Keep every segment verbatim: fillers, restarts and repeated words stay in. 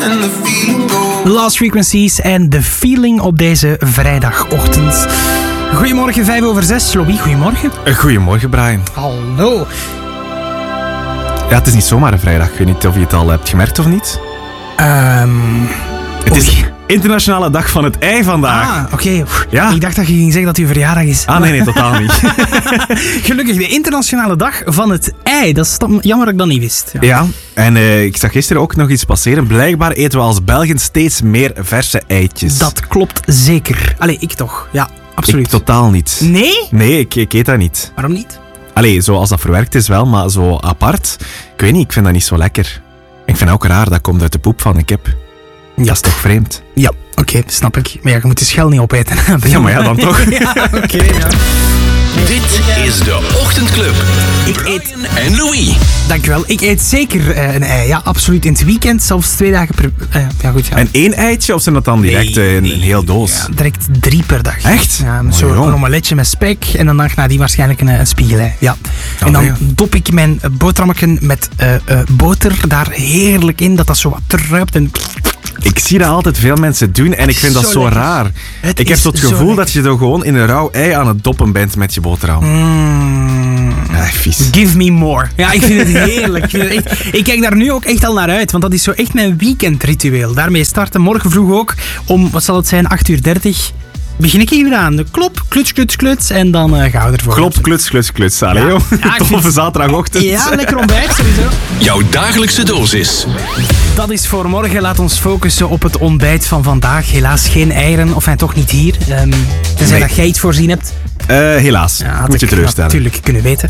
Lost Frequencies en The Feeling op deze vrijdagochtend. Goedemorgen, vijf over zes. Louis, goedemorgen. Goedemorgen, Brian. Hallo. Ja, het is niet zomaar een vrijdag. Ik weet niet of je het al hebt gemerkt of niet. Um, het is de internationale dag van het ei vandaag. Ah, oké. Okay. Ja. Ik dacht dat je ging zeggen dat uw verjaardag is. Ah, nee, nee, totaal niet. Gelukkig, de internationale dag van het ei. Dat is jammer dat ik dat niet wist. Ja, ja en uh, ik zag gisteren ook nog iets passeren. Blijkbaar eten we als Belgen steeds meer verse eitjes. Dat klopt zeker. Allee, ik toch. Ja, absoluut. Ik totaal niet. Nee? Nee, ik, ik eet dat niet. Waarom niet? Allee, zoals dat verwerkt is wel, maar zo apart. Ik weet niet, ik vind dat niet zo lekker. Ik vind het ook raar, dat komt uit de poep van een kip. Ja. Dat is toch vreemd? Ja, oké, okay, snap ik. Maar ja, je moet de schel niet opeten. Ja, maar ja, dan toch. Ja, oké, okay, ja. Dit is de Ochtendclub. Ik eet... En Louis. Dankjewel. Ik eet zeker uh, een ei. Ja, absoluut. In het weekend, zelfs twee dagen per... Uh, ja, goed, ja. En één eitje, of zijn dat dan direct nee, een, een heel doos? Ja, direct drie per dag. Echt? Ja, met zo'n oh, omeletje met spek. En dan na die waarschijnlijk een, een spiegelei. Ja. En dan ja. dop ik mijn boterhammetje met uh, uh, boter daar heerlijk in. Dat dat zo wat druipt en... Ik zie dat altijd veel mensen doen en ik vind zo dat zo lekker. raar. Het ik heb zo het gevoel zo dat je er gewoon in een rauw ei aan het doppen bent met je boterham. Mm. Ja, vies. Give me more. Ja, ik vind het heerlijk. Ik, vind het echt, ik kijk daar nu ook echt al naar uit, want dat is zo echt mijn weekendritueel. Daarmee starten morgen vroeg ook om, wat zal het zijn, acht uur dertig. Begin ik hier aan. De klop, kluts, kluts, kluts. En dan uh, gaan we ervoor. Klop, kluts, kluts, kluts. Allee, ja. joh. Ja, toffe vind... zaterdagochtend. Ja, lekker ontbijt sowieso. Jouw dagelijkse dosis. Dat is voor morgen. Laat ons focussen op het ontbijt van vandaag. Helaas geen eieren, of hij toch niet hier. Um, tenzij nee. dat jij iets voorzien hebt. Uh, helaas. Ja, had Moet je teleurstellen. Natuurlijk kunnen weten.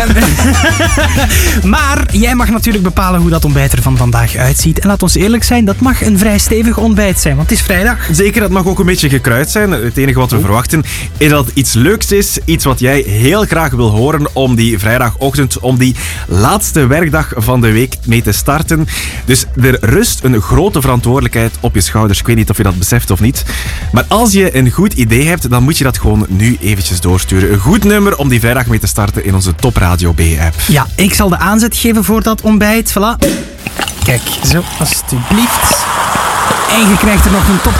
Maar jij mag natuurlijk bepalen hoe dat ontbijt er van vandaag uitziet. En laat ons eerlijk zijn, dat mag een vrij stevig ontbijt zijn, want het is vrijdag. Zeker, dat mag ook een beetje gekruid zijn. Het enige wat we oh. verwachten is dat het iets leuks is. Iets wat jij heel graag wil horen om die vrijdagochtend, om die laatste werkdag van de week mee te starten. Dus er rust een grote verantwoordelijkheid op je schouders. Ik weet niet of je dat beseft of niet. Maar als je een goed idee hebt, dan moet je dat gewoon nu eventjes doorsturen. Een goed nummer om die vrijdag mee te starten in onze Top Radio B-app. Ja, ik zal de aanzet geven voor dat ontbijt. Voilà. Kijk, zo, alstublieft. En je krijgt er nog een top